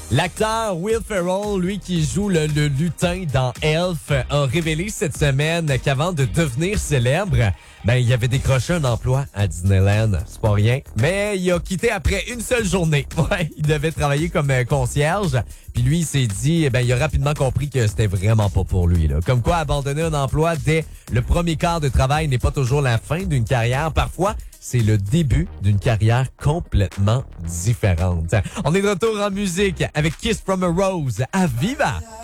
L'acteur Will Ferrell, lui qui joue le lutin dans Elf, a révélé cette semaine qu'avant de devenir célèbre, il avait décroché un emploi à Disneyland. C'est pas rien. Mais il a quitté après une seule journée. Ouais, il devait travailler comme concierge. Puis lui, il s'est dit, il a rapidement compris que c'était vraiment pas pour lui, là. Comme quoi, abandonner un emploi dès le premier quart de travail n'est pas toujours la fin d'une carrière. Parfois, c'est le début d'une carrière complètement différente. On est de retour en musique avec Kiss from a Rose à Viva!